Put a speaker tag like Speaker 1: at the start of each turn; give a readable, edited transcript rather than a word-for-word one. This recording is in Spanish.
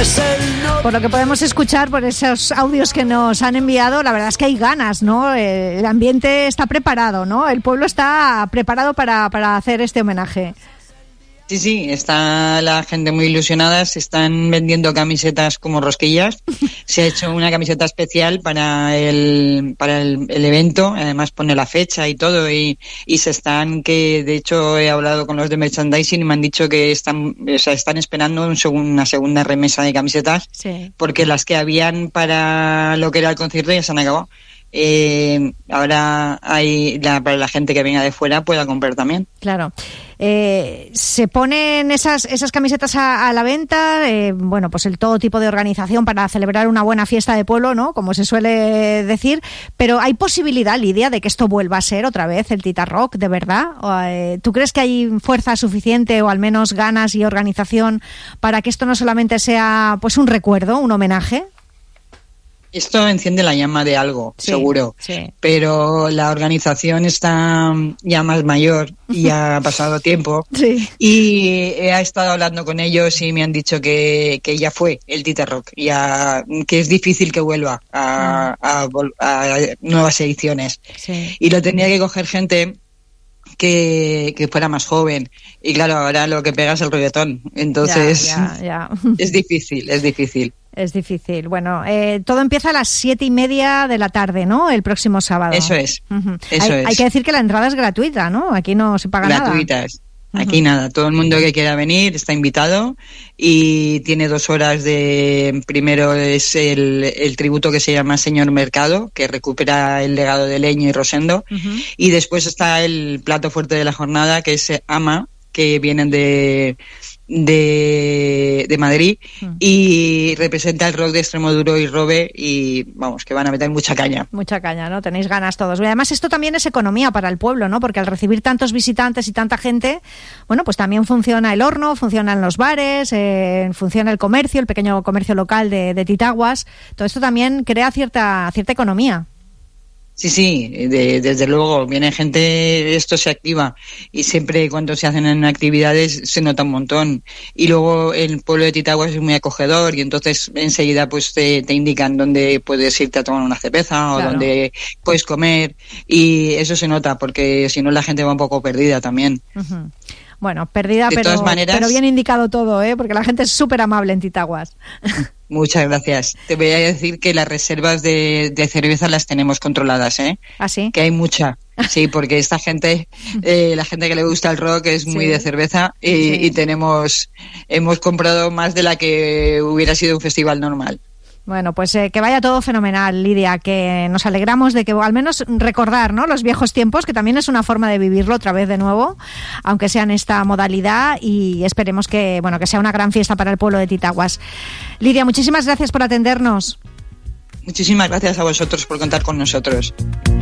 Speaker 1: Por lo que podemos escuchar por esos audios que nos han enviado, la verdad es que hay ganas, ¿no? El ambiente está preparado, ¿no? El pueblo está preparado para hacer este homenaje.
Speaker 2: Sí, está la gente muy ilusionada, se están vendiendo camisetas como rosquillas, se ha hecho una camiseta especial para el evento, además pone la fecha y todo, y se están, que de hecho he hablado con los de merchandising y me han dicho que están esperando una segunda remesa de camisetas, sí, porque las que habían para lo que era el concierto ya se han acabado. Ahora para la gente que venga de fuera pueda comprar también.
Speaker 1: Claro. Se ponen esas camisetas a la venta, bueno, pues todo tipo de organización para celebrar una buena fiesta de pueblo, ¿no? Como se suele decir, pero ¿hay posibilidad, Lidia, de que esto vuelva a ser otra vez el Tita Rock, de verdad? ¿Tú crees que hay fuerza suficiente o al menos ganas y organización para que esto no solamente sea pues un recuerdo, un homenaje?
Speaker 2: Esto enciende la llama de algo, sí, seguro,
Speaker 1: sí.
Speaker 2: Pero la organización está ya más mayor y ha pasado tiempo,
Speaker 1: sí,
Speaker 2: y he estado hablando con ellos y me han dicho que ya fue el Tita Rock, que es difícil que vuelva a nuevas ediciones, sí. Y lo tenía que coger gente que fuera más joven, y claro, ahora lo que pega es el reggaetón, entonces
Speaker 1: ya.
Speaker 2: Es difícil.
Speaker 1: Es difícil. Bueno, todo empieza a las 7:30 de la tarde, ¿no? El próximo sábado.
Speaker 2: Eso es.
Speaker 1: Uh-huh. Hay que decir que la entrada es gratuita, ¿no? Aquí no se paga nada.
Speaker 2: Gratuitas. Aquí nada. Todo el mundo que quiera venir está invitado, y tiene 2 horas de... Primero es el tributo que se llama Señor Mercado, que recupera el legado de Leño y Rosendo. Uh-huh. Y después está el plato fuerte de la jornada, que es Ama, que vienen de Madrid, y representa el rock de Extremoduro y Robe, y vamos, que van a meter mucha caña,
Speaker 1: ¿no? Tenéis ganas todos. Y además esto también es economía para el pueblo, ¿no? Porque al recibir tantos visitantes y tanta gente, bueno, pues también funciona el horno, funcionan los bares, funciona el comercio, el pequeño comercio local de Titaguas. Todo esto también crea cierta economía.
Speaker 2: Sí, desde luego, viene gente, esto se activa, y siempre cuando se hacen actividades se nota un montón, y luego el pueblo de Titaguas es muy acogedor, y entonces enseguida pues te indican dónde puedes irte a tomar una cerveza, o claro, dónde puedes comer, y eso se nota, porque si no la gente va un poco perdida también.
Speaker 1: Uh-huh. Bueno, perdida,
Speaker 2: de todas maneras,
Speaker 1: pero bien indicado todo, porque la gente es súper amable en Titaguas.
Speaker 2: Muchas gracias. Te voy a decir que las reservas de cerveza las tenemos controladas, ¿eh?
Speaker 1: ¿Ah, sí?
Speaker 2: Que hay mucha. Sí, porque esta gente, la gente que le gusta el rock es muy de cerveza, y hemos comprado más de la que hubiera sido un festival normal.
Speaker 1: Bueno, pues que vaya todo fenomenal, Lidia, que nos alegramos de que al menos recordar, ¿no?, los viejos tiempos, que también es una forma de vivirlo otra vez de nuevo, aunque sea en esta modalidad, y esperemos que sea una gran fiesta para el pueblo de Titaguas. Lidia, muchísimas gracias por atendernos.
Speaker 2: Muchísimas gracias a vosotros por contar con nosotros.